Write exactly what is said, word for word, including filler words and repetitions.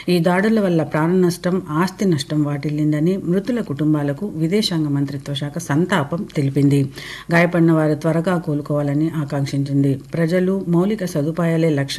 ఈ దాడుల వల్ల ప్రాణ నష్టం, ఆస్తి నష్టం వాటిల్లిందని మృతుల కుటుంబాలకు విదేశాంగ మంత్రిత్వ శాఖ సంతాపం తెలిపింది. గాయపడిన వారు త్వరగా కోలుకోవాలని ఆకాంక్షించింది. ప్రజలు మౌలిక సదుపాయాలే లక్ష్యం